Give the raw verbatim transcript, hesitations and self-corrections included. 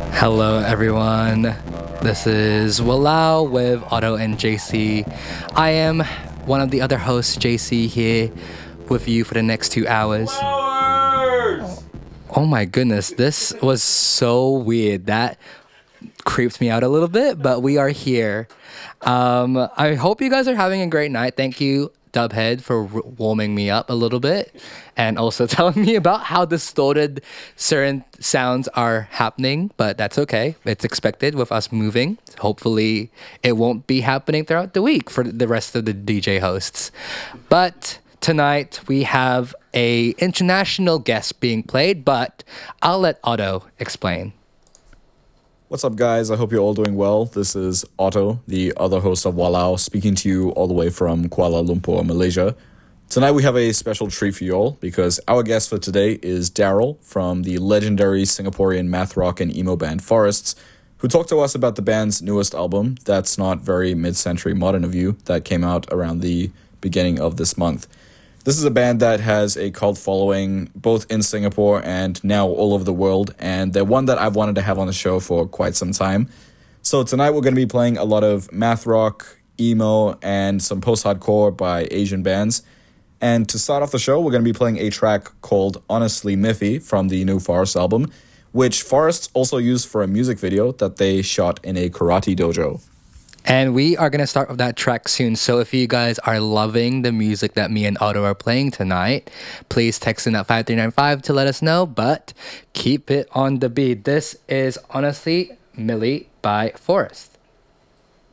Hello, everyone. This is Walao with Otto and J C. I am one of the other hosts, J C, here with you for the next two hours. Flowers! Oh my goodness, this was so weird. That creeps me out a little bit, but we are here. Um, I hope you guys are having a great night. Thank you, Dubhead, for r- warming me up a little bit and also telling me about how distorted certain sounds are happening, but that's okay. It's expected with us moving. Hopefully, it won't be happening throughout the week for the rest of the D J hosts. But tonight we have a international guest being played, but I'll let Otto explain. What's up, guys? I hope you're all doing well. This is Otto, the other host of Walao, speaking to you all the way from Kuala Lumpur, Malaysia. Tonight we have a special treat for you all because our guest for today is Daryl from the legendary Singaporean math rock and emo band Forests, who talked to us about the band's newest album, That's Not Very Mid-Century Modern of You, that came out around the beginning of this month. This is a band that has a cult following both in Singapore and now all over the world, and they're one that I've wanted to have on the show for quite some time. So tonight we're going to be playing a lot of math rock, emo, and some post-hardcore by Asian bands. And to start off the show, we're going to be playing a track called Honestly Miffy from the new Forest album, which Forest also used for a music video that they shot in a karate dojo. And we are going to start with that track soon. So if you guys are loving the music that me and Otto are playing tonight, please text in at five three nine five to let us know. But keep it on the beat. This is Honestly Millie by Forest.